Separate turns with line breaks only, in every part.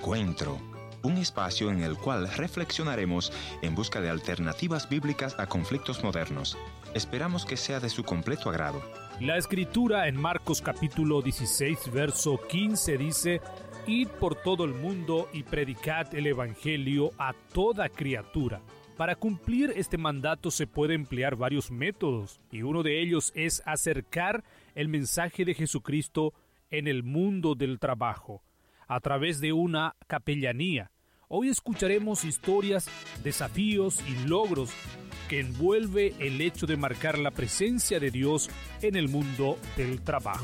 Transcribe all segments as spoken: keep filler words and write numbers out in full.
Encuentro, un espacio en el cual reflexionaremos en busca de alternativas bíblicas a conflictos modernos. Esperamos que sea de su completo agrado.
La Escritura en Marcos capítulo dieciséis, verso quince dice: Id por todo el mundo y predicad el Evangelio a toda criatura. Para cumplir este mandato se puede emplear varios métodos, y uno de ellos es acercar el mensaje de Jesucristo en el mundo del trabajo, a través de una capellanía. Hoy escucharemos historias, desafíos y logros que envuelve el hecho de marcar la presencia de Dios en el mundo del trabajo.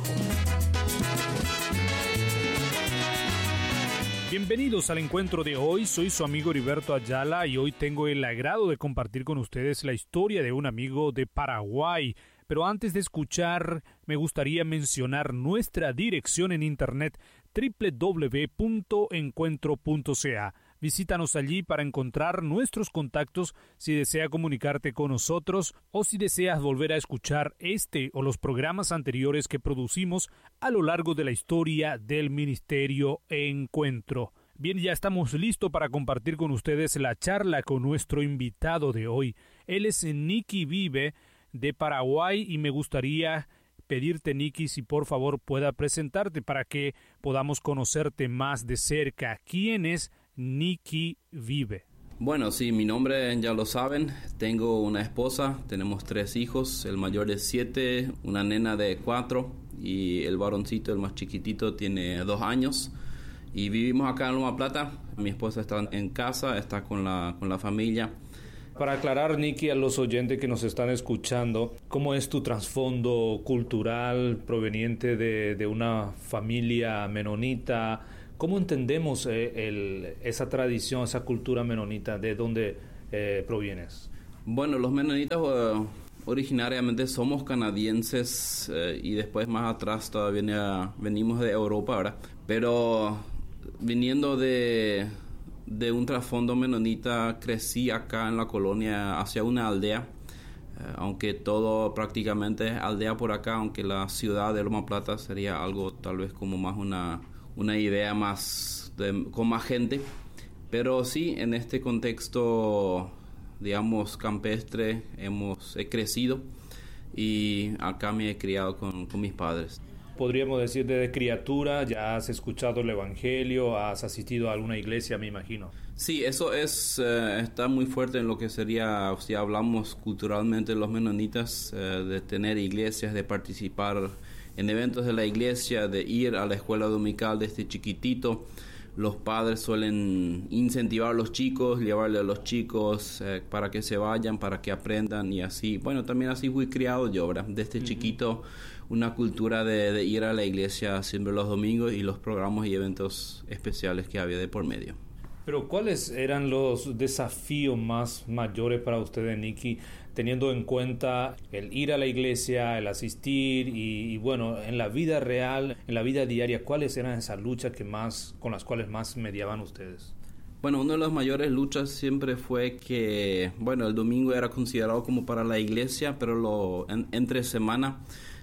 Bienvenidos al encuentro de hoy, soy su amigo Heriberto Ayala y hoy tengo el agrado de compartir con ustedes la historia de un amigo de Paraguay. Pero antes de escuchar, me gustaría mencionar nuestra dirección en internet doble u doble u doble u punto encuentro punto c a. Visítanos allí para encontrar nuestros contactos si desea comunicarte con nosotros o si deseas volver a escuchar este o los programas anteriores que producimos a lo largo de la historia del Ministerio Encuentro. Bien, ya estamos listos para compartir con ustedes la charla con nuestro invitado de hoy. Él es Nicky Vive, de Paraguay, y me gustaría pedirte, Nicky, si por favor pueda presentarte para que podamos conocerte más de cerca. ¿Quién es Nicky Vive?
Bueno, sí, mi nombre ya lo saben. Tengo una esposa, tenemos tres hijos, el mayor de siete, una nena de cuatro y el varoncito, el más chiquitito, tiene dos años. Y vivimos acá en Loma Plata. Mi esposa está en casa, está con la, con la familia.
Para aclarar, Nicky, a los oyentes que nos están escuchando, ¿cómo es tu trasfondo cultural proveniente de, de una familia menonita? ¿Cómo entendemos eh, el, esa tradición, esa cultura menonita? ¿De dónde eh, provienes?
Bueno, los menonitas uh, originariamente somos canadienses uh, y después más atrás todavía venimos de Europa, ¿verdad? Pero viniendo de... de un trasfondo menonita, crecí acá en la colonia hacia una aldea, eh, aunque todo prácticamente es aldea por acá, aunque la ciudad de Loma Plata sería algo tal vez como más una, una idea más de, con más gente, pero sí, en este contexto, digamos, campestre, hemos he crecido y acá me he criado con, con mis padres.
Podríamos decir, desde criatura ya has escuchado el Evangelio, has asistido a alguna iglesia, me imagino.
Sí, eso es eh, está muy fuerte en lo que sería, si hablamos culturalmente los menonitas, eh, de tener iglesias, de participar en eventos de la iglesia, de ir a la escuela dominical desde chiquitito. Los padres suelen incentivar a los chicos, llevarle a los chicos eh, para que se vayan, para que aprendan y así. Bueno, también así fui criado yo, ¿verdad? Desde uh-huh. chiquito, una cultura de, de ir a la iglesia siempre los domingos y los programas y eventos especiales que había de por medio.
Pero ¿cuáles eran los desafíos más mayores para ustedes, Nicky, teniendo en cuenta el ir a la iglesia, el asistir y, y bueno, en la vida real, en la vida diaria, cuáles eran esas luchas que más, con las cuales más mediaban ustedes?
Bueno, una de las mayores luchas siempre fue que, bueno, el domingo era considerado como para la iglesia, pero lo en, entre semana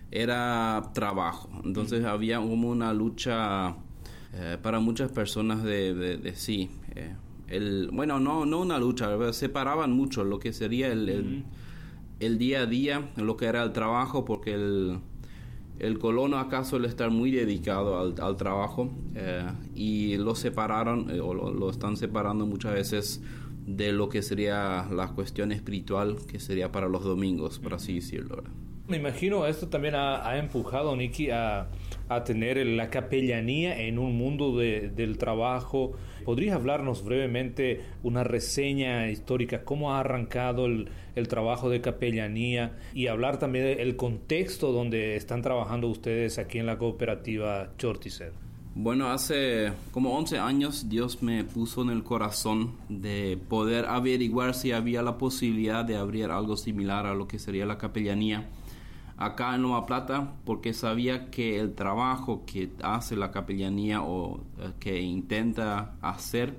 era trabajo. Entonces había como una lucha eh, para muchas personas de, de, de sí. Eh, el, bueno, no, no una lucha, ¿verdad? Separaban mucho lo que sería el, el, el día a día, lo que era el trabajo, porque el... El colono acá suele estar muy dedicado al, al trabajo eh, y lo separaron eh, o lo, lo están separando muchas veces de lo que sería la cuestión espiritual, que sería para los domingos, por así decirlo, ¿verdad?
Me imagino esto también ha, ha empujado, Nicky, a, a tener la capellanía en un mundo de, del trabajo. ¿Podrías hablarnos brevemente una reseña histórica, cómo ha arrancado el, el trabajo de capellanía y hablar también del contexto donde están trabajando ustedes aquí en la cooperativa Chortizer?
Bueno, hace como once años Dios me puso en el corazón de poder averiguar si había la posibilidad de abrir algo similar a lo que sería la capellanía acá en Loma Plata, porque sabía que el trabajo que hace la capellanía o eh, que intenta hacer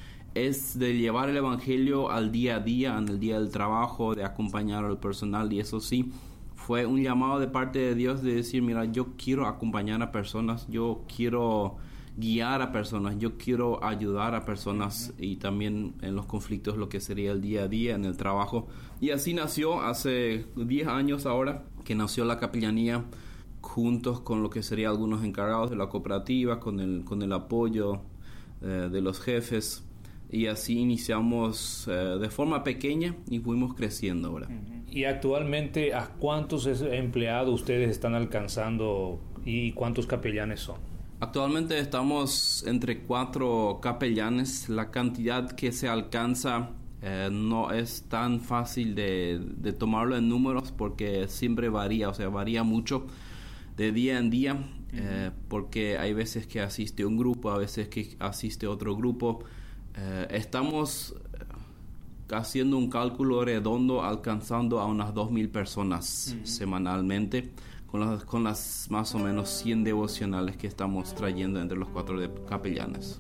es de llevar el evangelio al día a día, en el día del trabajo, de acompañar al personal, y eso sí, fue un llamado de parte de Dios de decir, mira, yo quiero acompañar a personas, yo quiero guiar a personas, yo quiero ayudar a personas y también en los conflictos, lo que sería el día a día, en el trabajo. Y así nació hace diez años ahora, que nació la capellanía, juntos con lo que serían algunos encargados de la cooperativa, con el, con el apoyo eh, de los jefes. Y así iniciamos eh, de forma pequeña y fuimos creciendo ahora.
Y actualmente, ¿a cuántos empleados ustedes están alcanzando y cuántos capellanes son?
Actualmente estamos entre cuatro capellanes. La cantidad que se alcanza eh, no es tan fácil de, de tomarlo en números porque siempre varía, o sea, varía mucho de día en día, uh-huh. eh, porque hay veces que asiste un grupo, a veces que asiste otro grupo. Eh, estamos haciendo un cálculo redondo, alcanzando a unas dos mil personas uh-huh. semanalmente, con las, con las más o menos cien devocionales que estamos trayendo entre los cuatro de capellanes.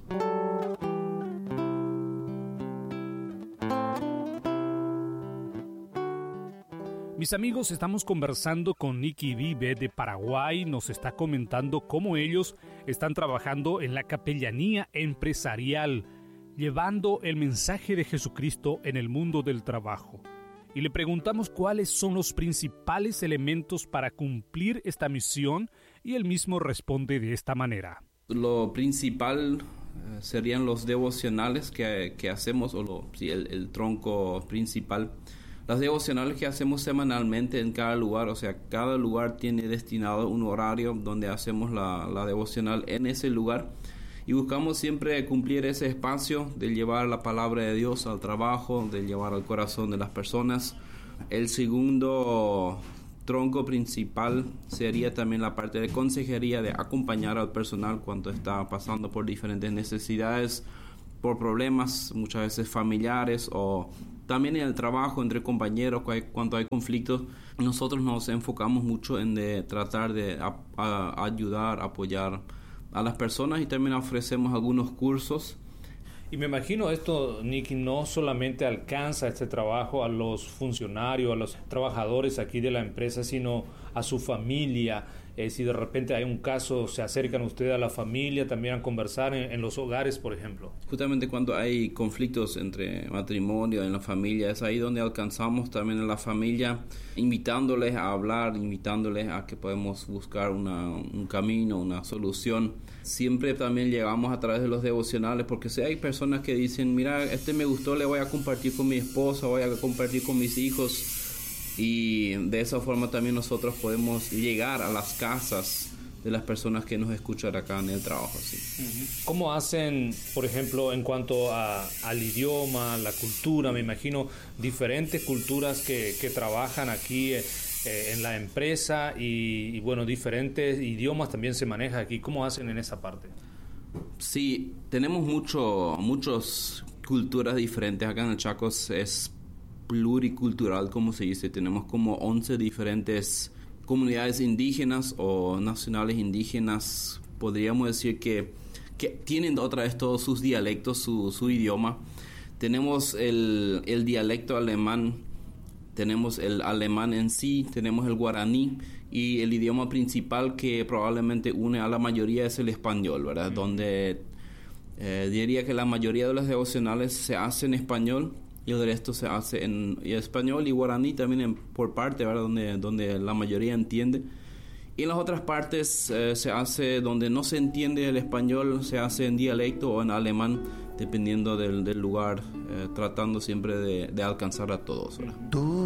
Mis amigos, estamos conversando con Nicky Vive de Paraguay. Nos está comentando cómo ellos están trabajando en la capellanía empresarial, llevando el mensaje de Jesucristo en el mundo del trabajo. Y le preguntamos cuáles son los principales elementos para cumplir esta misión y él mismo responde de esta manera.
Lo principal eh, serían los devocionales que, que hacemos, o lo, sí, el, el tronco principal. Las devocionales que hacemos semanalmente en cada lugar, o sea, cada lugar tiene destinado un horario donde hacemos la, la devocional en ese lugar. Y buscamos siempre cumplir ese espacio de llevar la palabra de Dios al trabajo, de llevar al corazón de las personas. El segundo tronco principal sería también la parte de consejería, de acompañar al personal cuando está pasando por diferentes necesidades, por problemas muchas veces familiares o también en el trabajo entre compañeros cuando hay conflictos. Nosotros nos enfocamos mucho en de tratar de a, a ayudar, apoyar a las personas y también ofrecemos algunos cursos.
Y me imagino esto, Nicky, no solamente alcanza este trabajo a los funcionarios, a los trabajadores aquí de la empresa, sino a su familia. Eh, si de repente hay un caso, se acercan ustedes a la familia también a conversar en, en los hogares, por ejemplo.
Justamente cuando hay conflictos entre matrimonio en la familia, es ahí donde alcanzamos también a la familia, invitándoles a hablar, invitándoles a que podemos buscar una, un camino, una solución. Siempre también llegamos a través de los devocionales, porque si hay personas que dicen, mira, este me gustó, le voy a compartir con mi esposa, voy a compartir con mis hijos. Y de esa forma también nosotros podemos llegar a las casas de las personas que nos escuchan acá en el trabajo. ¿Sí?
¿Cómo hacen, por ejemplo, en cuanto a, al idioma, la cultura? Me imagino diferentes culturas que, que trabajan aquí eh, en la empresa y, y, bueno, diferentes idiomas también se manejan aquí. ¿Cómo hacen en esa parte?
Sí, tenemos mucho, muchas culturas diferentes acá en el Chaco. Es pluricultural, como se dice. Tenemos como once diferentes comunidades indígenas o nacionales indígenas. Podríamos decir que, que tienen otra vez todos sus dialectos, su, su idioma. Tenemos el, el dialecto alemán, tenemos el alemán en sí, tenemos el guaraní y el idioma principal que probablemente une a la mayoría es el español, ¿verdad? Mm. Donde eh, diría que la mayoría de los devocionales se hace en español y el resto se hace en español y guaraní también en, por parte, ¿verdad? Donde, donde la mayoría entiende. Y en las otras partes eh, se hace donde no se entiende el español, se hace en dialecto o en alemán, dependiendo del, del lugar, eh, tratando siempre de, de alcanzar a todos, ¿verdad?
Tú